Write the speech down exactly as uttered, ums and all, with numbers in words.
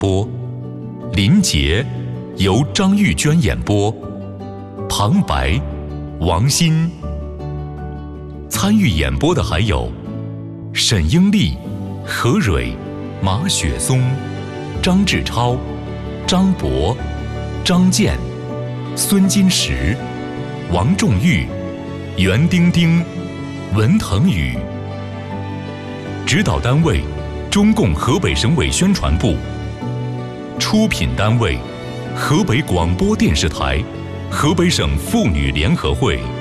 播，林杰由张玉娟演播，旁白王鑫。参与演播的还有沈英丽、何蕊、马雪松、张志超、张博、张健、孙金石、王仲玉、袁丁丁、文腾宇。指导单位：中共河北省委宣传部。出品单位：河北广播电视台、河北省妇女联合会。